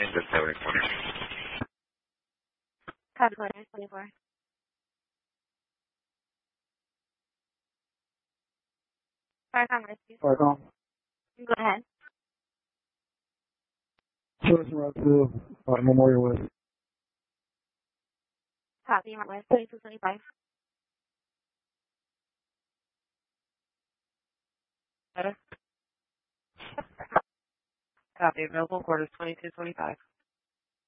the 74. Copy, quarter 24. Firecom Rescue. Firecom. Go ahead. Service route to Memorial West. Copy, West 2225. Better. Copy, available quarters 2225.